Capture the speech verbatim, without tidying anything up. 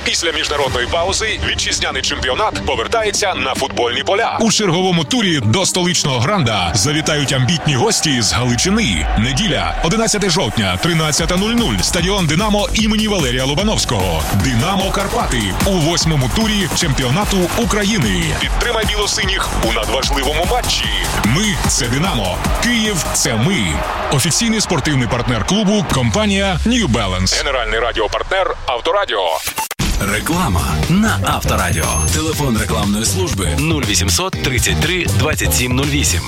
Після міжнародної паузи вітчизняний чемпіонат повертається на футбольні поля. У черговому турі до столичного Гранда завітають амбітні гості з Галичини. Неділя, одинадцяте жовтня, тринадцята нуль нуль. Стадіон «Динамо» імені Валерія Лобановського. «Динамо Карпати» у восьмому турі чемпіонату України. Підтримай білосиніх у надважливому матчі. Ми – це «Динамо». Київ – це ми. Офіційний спортивний партнер клубу – компанія New Balance. Генеральний радіопартнер «Авторадіо». Реклама на Авторадіо. Телефон рекламної служби нуль вісімсот тридцять три двадцять сім нуль вісім.